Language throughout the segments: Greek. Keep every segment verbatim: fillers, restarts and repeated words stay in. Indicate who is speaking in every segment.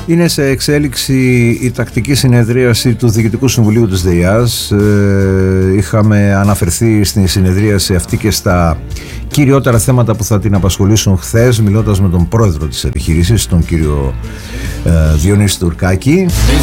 Speaker 1: Είναι σε εξέλιξη η τακτική συνεδρίαση του Διοικητικού Συμβουλίου της ΔΕΙΑΣ. Ε, είχαμε αναφερθεί στην συνεδρίαση αυτή και στα κυριότερα θέματα που θα την απασχολήσουν χθες, μιλώντας με τον πρόεδρο της επιχείρησης, τον κύριο ε, Διονύση Τουρκάκη.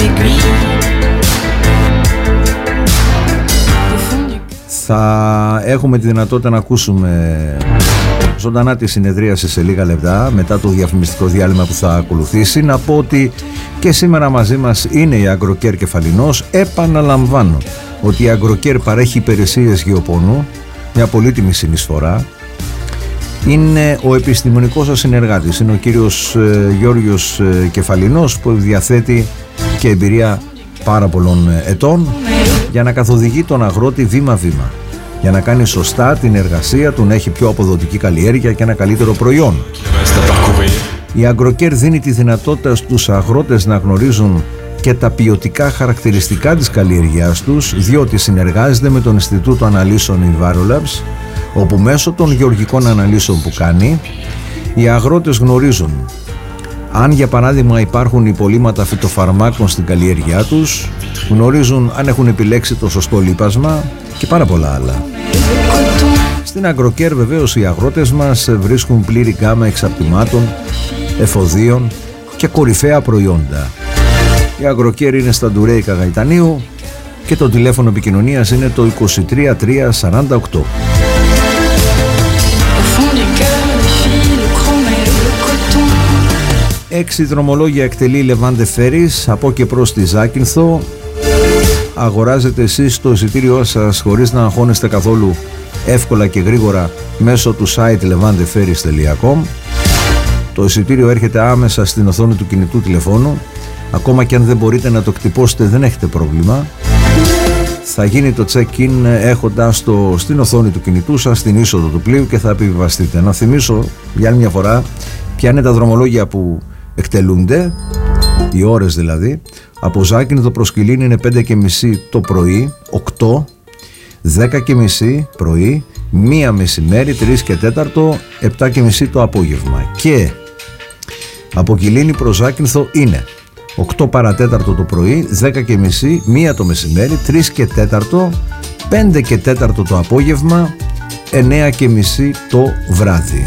Speaker 1: Θα έχουμε τη δυνατότητα να ακούσουμε ζωντανά τη συνεδρίαση σε λίγα λεπτά μετά το διαφημιστικό διάλειμμα που θα ακολουθήσει. Να πω ότι και σήμερα μαζί μας είναι η Agrocare Κεφαλινός. Επαναλαμβάνω ότι η Agrocare παρέχει υπηρεσίες γεωπόνου, μια πολύτιμη συνεισφορά. Είναι ο επιστημονικός σας συνεργάτης, είναι ο κύριος ε, Γιώργος ε, Κεφαλινός, που διαθέτει και εμπειρία πάρα πολλών ετών για να καθοδηγεί τον αγρότη βήμα-βήμα, για να κάνει σωστά την εργασία του, να έχει πιο αποδοτική καλλιέργεια και ένα καλύτερο προϊόν. Η Agrocare δίνει τη δυνατότητα στους αγρότες να γνωρίζουν και τα ποιοτικά χαρακτηριστικά της καλλιεργειάς τους, διότι συνεργάζεται με το Ινστιτούτο Αναλύσεων Envirolabs, όπου μέσω των γεωργικών αναλύσεων που κάνει, οι αγρότες γνωρίζουν αν για παράδειγμα υπάρχουν υπολείμματα φυτοφαρμάκων στην καλλιέργειά τους, γνωρίζουν αν έχουν επιλέξει το σωστό λίπασμα και πάρα πολλά άλλα. Στην Agrocare βεβαίως οι αγρότες μας βρίσκουν πλήρη γκάμα εξαρτημάτων, εφοδίων και κορυφαία προϊόντα. Η Agrocare είναι στα Ντουρέικα Γαϊτανίου και το τηλέφωνο επικοινωνίας είναι το είκοσι τρία τρία σαράντα οκτώ. Έξι δρομολόγια εκτελεί Λεβάντε Φέρις από και προς τη Ζάκυνθο. Αγοράζετε εσείς το εισιτήριό σας χωρίς να αγχώνεστε καθόλου, εύκολα και γρήγορα μέσω του site levante ferries τελεία com. Το εισιτήριο έρχεται άμεσα στην οθόνη του κινητού τηλεφώνου. Ακόμα και αν δεν μπορείτε να το εκτυπώσετε, δεν έχετε πρόβλημα. Θα γίνει το check-in έχοντας το στην οθόνη του κινητού σας στην είσοδο του πλοίου και θα επιβιβαστείτε. Να θυμίσω για άλλη μια φορά ποια είναι τα δρομολόγια που εκτελούνται, οι ώρες δηλαδή. Από Ζάκυνθο προς Κιλίνη είναι πέντε και μισή το πρωί, οκτώ, δέκα και μισή πρωί, μία μεσημέρι, τρεις και τέταρτο, επτά και μισή το απόγευμα. Και από Κιλίνη προς Ζάκυνθο είναι οκτώ παρατέταρτο το πρωί, δέκα και μισή, μία το μεσημέρι, τρεις και τέταρτο, πέντε και τέταρτο το απόγευμα, εννέα και μισή το βράδυ.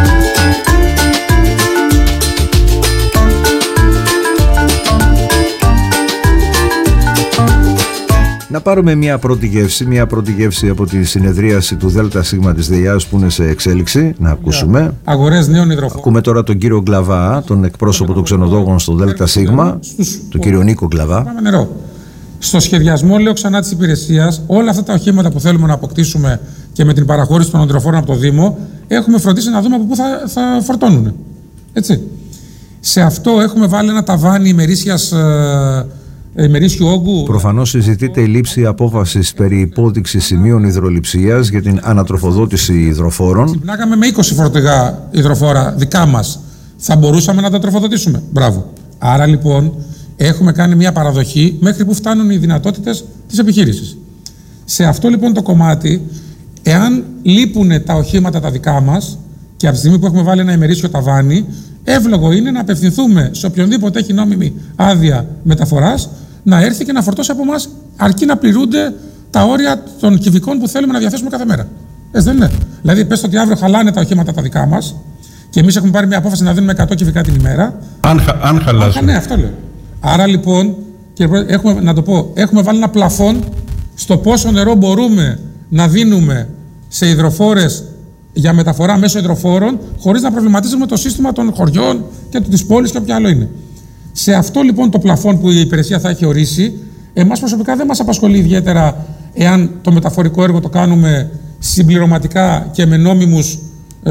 Speaker 1: Να πάρουμε μια πρώτη γεύση, μια πρώτη γεύση από τη συνεδρίαση του ΔΣ της ΔΕΙΑΣ που είναι σε εξέλιξη. Να ακούσουμε.
Speaker 2: Αγορές νέων υδροφόρων.
Speaker 1: Ακούμε τώρα τον κύριο Γκλαβά, τον εκπρόσωπο των ξενοδόχων στο ΔΣ, τον κύριο Νίκο Γκλαβά.
Speaker 2: Πάμε νερό. Στο σχεδιασμό, λέω ξανά, της υπηρεσίας, όλα αυτά τα οχήματα που θέλουμε να αποκτήσουμε και με την παραχώρηση των υδροφόρων από το Δήμο, έχουμε φροντίσει να δούμε από πού θα, θα φορτώνουν. Έτσι. Σε αυτό έχουμε βάλει ένα ταβάνι ημερήσιας. Ε, ημερήσιου όγκου.
Speaker 1: Προφανώς συζητείται η λήψη απόφασης περί υπόδειξης σημείων υδρολειψίας για την ανατροφοδότηση υδροφόρων.
Speaker 2: Ξυπνάγαμε με είκοσι φορτηγά υδροφόρα δικά μας. Θα μπορούσαμε να τα τροφοδοτήσουμε. Μπράβο. Άρα λοιπόν έχουμε κάνει μια παραδοχή μέχρι που φτάνουν οι δυνατότητες της επιχείρησης. Σε αυτό λοιπόν το κομμάτι, εάν λείπουν τα οχήματα τα δικά μας και από τη στιγμή που έχουμε βάλει ένα ημερήσιο ταβάνι, εύλογο είναι να απευθυνθούμε σε οποιονδήποτε έχει νόμιμη άδεια μεταφοράς να έρθει και να φορτώσει από εμάς, αρκεί να πληρούνται τα όρια των κυβικών που θέλουμε να διαθέσουμε κάθε μέρα. Έτσι δεν είναι? Δηλαδή, πες ότι αύριο χαλάνε τα οχήματα τα δικά μας και εμείς έχουμε πάρει μια απόφαση να δίνουμε εκατό κυβικά την ημέρα.
Speaker 3: Αν, αν χαλάσουν.
Speaker 2: Ναι, αυτό λέω. Άρα λοιπόν, κύριε, έχουμε, να το πω, έχουμε βάλει ένα πλαφόν στο πόσο νερό μπορούμε να δίνουμε σε υδροφόρες για μεταφορά μέσω υδροφόρων, χωρίς να προβληματίζουμε το σύστημα των χωριών και της πόλης και όποια άλλο είναι. Σε αυτό λοιπόν το πλαφόν που η υπηρεσία θα έχει ορίσει, εμάς προσωπικά δεν μας απασχολεί ιδιαίτερα εάν το μεταφορικό έργο το κάνουμε συμπληρωματικά και με νόμιμους, ε,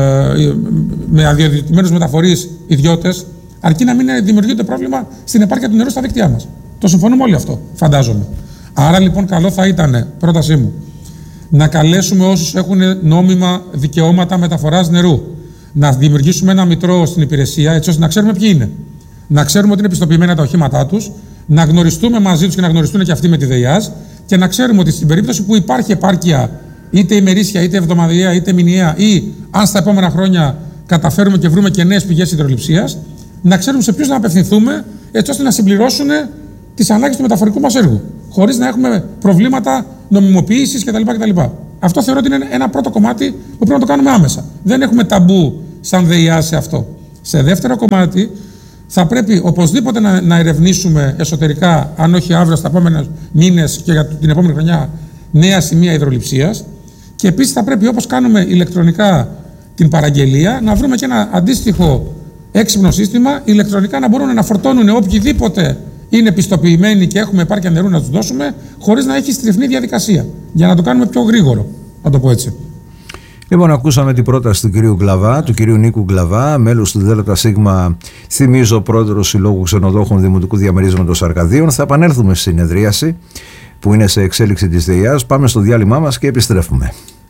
Speaker 2: με αδειοδοτημένους μεταφορείς ιδιώτες, αρκεί να μην δημιουργείται πρόβλημα στην επάρκεια του νερού στα δίκτυά μας. Το συμφωνούμε όλοι αυτό, φαντάζομαι. Άρα λοιπόν καλό θα ήταν, πρότασή μου, να καλέσουμε όσους έχουν νόμιμα δικαιώματα μεταφοράς νερού. Να δημιουργήσουμε ένα μητρό στην υπηρεσία, έτσι ώστε να ξέρουμε ποιοι είναι. Να ξέρουμε ότι είναι πιστοποιημένα τα οχήματά τους, να γνωριστούμε μαζί τους και να γνωριστούν και αυτοί με τη ΔΕΙΑΣ και να ξέρουμε ότι στην περίπτωση που υπάρχει επάρκεια, είτε ημερήσια, είτε εβδομαδιαία, είτε μηνιαία, ή αν στα επόμενα χρόνια καταφέρουμε και βρούμε και νέες πηγές υδρολειψίας, να ξέρουμε σε ποιους να απευθυνθούμε, έτσι ώστε να συμπληρώσουν τις ανάγκες του μεταφορικού μας έργου, χωρίς να έχουμε προβλήματα νομιμοποίησης κτλ. κτλ. Αυτό θεωρώ ότι είναι ένα πρώτο κομμάτι που πρέπει να το κάνουμε άμεσα. Δεν έχουμε ταμπού σαν ΔΕΙΑ σε αυτό. Σε δεύτερο κομμάτι, θα πρέπει οπωσδήποτε να, να ερευνήσουμε εσωτερικά, αν όχι αύριο, στα επόμενους μήνες και για την επόμενη χρονιά, νέα σημεία υδρολειψίας. Και επίσης θα πρέπει, όπως κάνουμε ηλεκτρονικά την παραγγελία, να βρούμε και ένα αντίστοιχο έξυπνο σύστημα, ηλεκτρονικά να μπορούν να φορτώνουν οποιοδήποτε είναι πιστοποιημένοι και έχουμε επάρκεια νερού να τους δώσουμε, χωρίς να έχει στριφνή διαδικασία. Για να το κάνουμε πιο γρήγορο, να το πω έτσι.
Speaker 1: Λοιπόν, ακούσαμε την πρόταση του κυρίου Γκλαβά, του κυρίου Νίκου Γκλαβά, μέλος του ΔΣ, θυμίζω πρόεδρος Συλλόγου Ξενοδόχων Δημοτικού Διαμερίσματος Αρκαδίων. Θα επανέλθουμε στη συνεδρίαση που είναι σε εξέλιξη της ΔΕΙΑΣ. Πάμε στο διάλειμμά μας και επιστρέφουμε.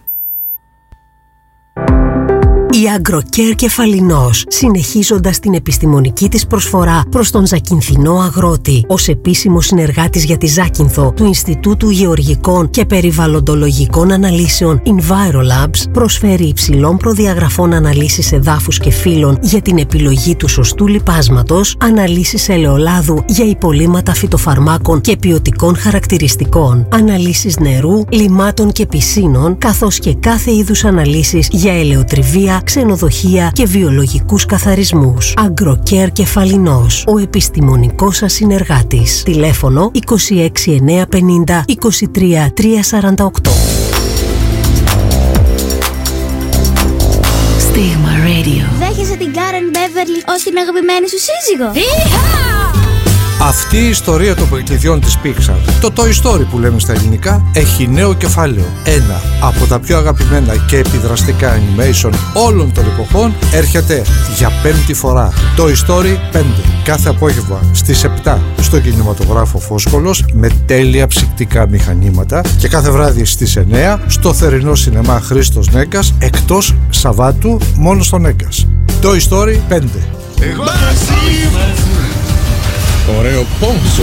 Speaker 3: Η Agrocare Κεφαλινός, συνεχίζοντας την επιστημονική της προσφορά προς τον Ζακυνθινό αγρότη, ως επίσημο συνεργάτης για τη Ζάκυνθο του Ινστιτούτου Γεωργικών και Περιβαλλοντολογικών Αναλύσεων EnviroLabs, προσφέρει υψηλών προδιαγραφών αναλύσεις εδάφους και φύλων για την επιλογή του σωστού λιπάσματος, αναλύσεις ελαιολάδου για υπολείμματα φυτοφαρμάκων και ποιοτικών χαρακτηριστικών, αναλύσεις νερού, λιμάτων και πισίνων, καθώς και κάθε είδους αναλύσεις για ελαιοτριβία, ξενοδοχεία και βιολογικούς καθαρισμούς. Agrocare Κεφαλινός, ο επιστημονικός σας συνεργάτης. Τηλέφωνο είκοσι έξι εννιακόσια πενήντα είκοσι τρία τριακόσια σαράντα οκτώ.
Speaker 4: Στίγμα Radio.
Speaker 5: Δέχεσαι την Karen Beverly ως την αγαπημένη σου σύζυγο?
Speaker 6: Αυτή η ιστορία των παιχνιδιών της Pixar, το Toy Story που λέμε στα ελληνικά, έχει νέο κεφάλαιο. Ένα από τα πιο αγαπημένα και επιδραστικά animation όλων των εποχών έρχεται για πέμπτη φορά. Toy Story πέντε. Κάθε απόγευμα στις επτά στο κινηματογράφο Φόσκολος με τέλεια ψυκτικά μηχανήματα και κάθε βράδυ στις εννέα στο θερινό σινεμά Χρήστος Νέγκας, εκτός Σαββάτου μόνο στο Νέγκας. Toy Story πέντε.
Speaker 7: Εγώ μαζί. Ωραίο πόμψο.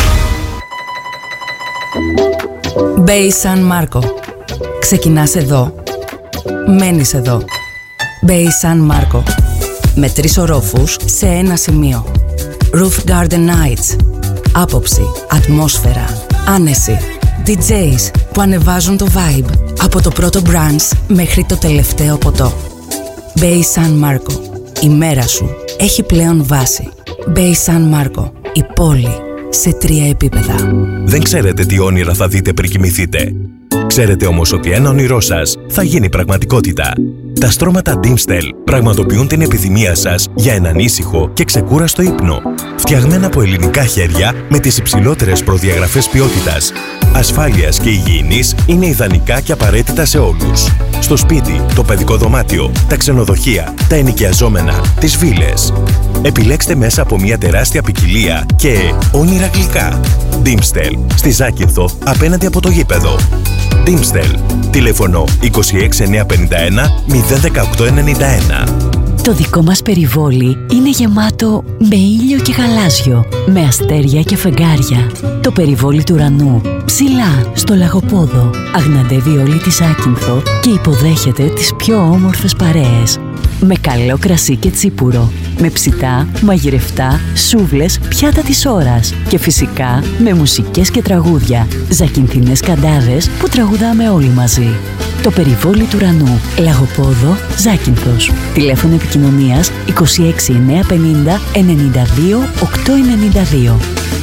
Speaker 4: Bay San Marco. Ξεκινάς εδώ. Μένεις εδώ. Bay San Marco. Με τρεις ορόφους σε ένα σημείο. Roof Garden Nights. Άποψη, ατμόσφαιρα, άνεση. ντι τζέις που ανεβάζουν το vibe. Από το πρώτο brunch μέχρι το τελευταίο ποτό. Bay San Marco. Η μέρα σου έχει πλέον βάση. Bay San Marco. Η πόλη σε τρία επίπεδα.
Speaker 8: Δεν ξέρετε τι όνειρα θα δείτε πριν κοιμηθείτε. Ξέρετε όμως ότι ένα όνειρό σας θα γίνει πραγματικότητα. Τα στρώματα Dimstel πραγματοποιούν την επιθυμία σας για έναν ήσυχο και ξεκούραστο ύπνο. Φτιαγμένα από ελληνικά χέρια με τις υψηλότερες προδιαγραφές ποιότητας, ασφάλειας και υγιεινής, είναι ιδανικά και απαραίτητα σε όλους. Στο σπίτι, το παιδικό δωμάτιο, τα ξενοδοχεία, τα ενοικιαζόμενα, τις βίλες. Επιλέξτε μέσα από μια τεράστια ποικιλία και όνειρα γλυκά. Dimstel, στη Ζάκυνθο, απέναντι από το γήπεδο. Dimstel, τηλέφωνο είκοσι έξι εννιακόσια πενήντα ένα μηδέν δεκαοκτώ ενενήντα ένα.
Speaker 3: Το δικό μας περιβόλι είναι γεμάτο με ήλιο και γαλάζιο, με αστέρια και φεγγάρια. Το περιβόλι του ουρανού, ψηλά στο Λαγοπόδο, αγναντεύει όλη τη Ζάκυνθο και υποδέχεται τις πιο όμορφες παρέες. Με καλό κρασί και τσίπουρο, με ψητά, μαγειρευτά, σούβλες, πιάτα της ώρας και φυσικά με μουσικές και τραγούδια, ζακυνθινές καντάδες που τραγουδάμε όλοι μαζί. Το περιβόλι του ουρανού, Λαγοπόδο, Ζάκυνθος. Τηλέφωνο επικοινωνίας είκοσι έξι εννιακόσια πενήντα ενενήντα δύο οκτακόσια ενενήντα δύο.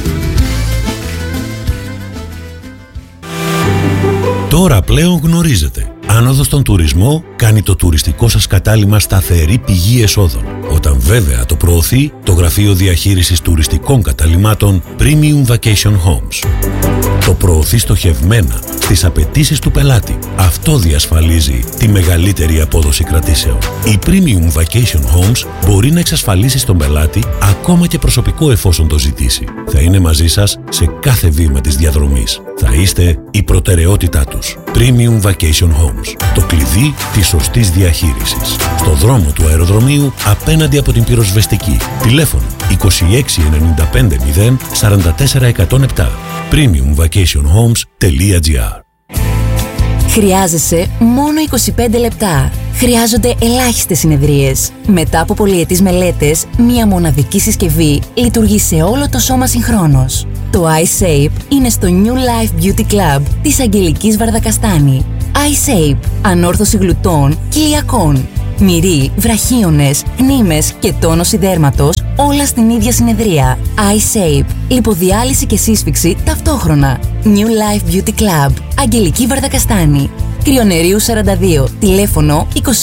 Speaker 9: Τώρα πλέον γνωρίζετε. Άνοδος στον τουρισμό κάνει το τουριστικό σας κατάλημα σταθερή πηγή εσόδων. Όταν βέβαια το προωθεί το Γραφείο Διαχείρισης Τουριστικών Καταλυμάτων Premium Vacation Homes. Το προωθεί στοχευμένα στις απαιτήσεις του πελάτη. Αυτό διασφαλίζει τη μεγαλύτερη απόδοση κρατήσεων. Η Premium Vacation Homes μπορεί να εξασφαλίσει στον πελάτη ακόμα και προσωπικό εφόσον το ζητήσει. Θα είναι μαζί σας σε κάθε βήμα της διαδρομής. Θα είστε η προτεραιότητά τους. Premium Vacation Homes. Το κλειδί της σωστής διαχείρισης. Στο δρόμο του αεροδρομίου απέναντι από την πυροσβεστική. Τηλέφωνο είκοσι έξι ενενήντα πέντε μηδέν σαράντα τέσσερα εκατόν επτά. premium vacation homes τελεία τζι άρ.
Speaker 4: Χρειάζεσαι μόνο είκοσι πέντε λεπτά. Χρειάζονται ελάχιστες συνεδρίες. Μετά από πολυετής μελέτες, μία μοναδική συσκευή λειτουργεί σε όλο το σώμα συγχρόνως. Το iShape είναι στο New Life Beauty Club της Αγγελικής Βαρδακαστάνη. iShape, ανόρθωση γλουτών και ηλιακών. Μυρί, βραχίονες, γνήμες και τόνωση δέρματος, όλα στην ίδια συνεδρία. iShape, λιποδιάλυση και σύσφυξη ταυτόχρονα. New Life Beauty Club, Αγγελική Βαρδακαστάνη. Κρυονερίου σαράντα δύο, τηλέφωνο είκοσι